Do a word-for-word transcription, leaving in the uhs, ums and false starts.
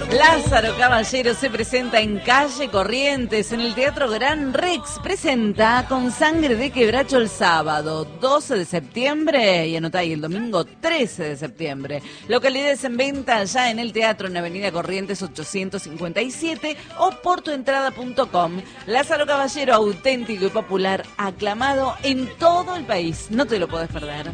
Lázaro Caballero se presenta en Calle Corrientes, en el Teatro Gran Rex. Presenta Con Sangre de Quebracho el sábado doce de septiembre y anotá ahí el domingo trece de septiembre. Localidades en venta ya en el teatro en Avenida Corrientes ochocientos cincuenta y siete o portuentrada punto com. Lázaro Caballero, auténtico y popular, aclamado en todo el país. No te lo podés perder.